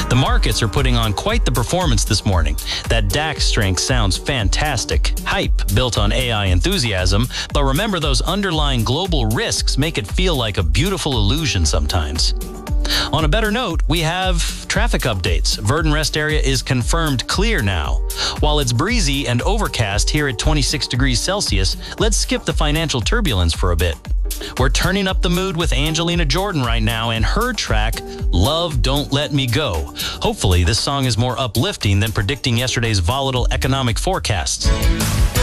The markets are putting on quite the performance this morning. That DAX strength sounds fantastic. Hype built on AI enthusiasm, but remember those underlying global risks make it feel like a beautiful illusion sometimes. On a better note, we have traffic updates. Verdun Rest area is confirmed clear now. While it's breezy and overcast here at 26 degrees Celsius, let's skip the financial turbulence for a bit. We're turning up the mood with Angelina Jordan right now and her track, Love Don't Let Me Go. Hopefully, this song is more uplifting than predicting yesterday's volatile economic forecasts.